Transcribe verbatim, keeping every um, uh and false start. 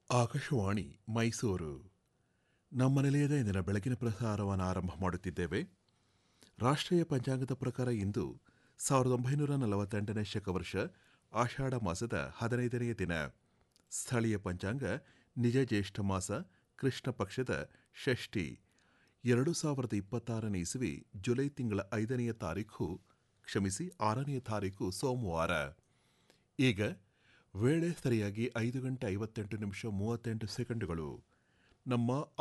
ಆಕಾಶವಾಣಿ ಮೈಸೂರು. ನಮ್ಮ ನಿಲಯದ ಇಂದಿನ ಬೆಳಗಿನ ಪ್ರಸಾರವನ್ನು ಆರಂಭ ಮಾಡುತ್ತಿದ್ದೇವೆ. ರಾಷ್ಟ್ರೀಯ ಪಂಚಾಂಗದ ಪ್ರಕಾರ ಇಂದು ಸಾವಿರದ ಒಂಬೈನೂರ ನಲವತ್ತೆಂಟನೇ ಶಕವರ್ಷ ಆಷಾಢ ಮಾಸದ ಹದಿನೈದನೆಯ ದಿನ. ಸ್ಥಳೀಯ ಪಂಚಾಂಗ ನಿಜ ಜ್ಯೇಷ್ಠ ಮಾಸ ಕೃಷ್ಣ ಪಕ್ಷದ ಷಷ್ಠಿ ಎರಡು ಸಾವಿರದ ಇಪ್ಪತ್ತಾರನೇ ಇಸವಿ ಜುಲೈ ತಿಂಗಳ ಐದನೆಯ ತಾರೀಖು ಕ್ಷಮಿಸಿ ಆರನೆಯ ತಾರೀಖು ಸೋಮವಾರ. ಈಗ ವೇಳೆ ಸರಿಯಾಗಿ ಐದು ಗಂಟೆ ಐವತ್ತೆಂಟು ನಿಮಿಷ ಮೂವತ್ತೆಂಟು ಸೆಕೆಂಡುಗಳು. ನಮ್ಮ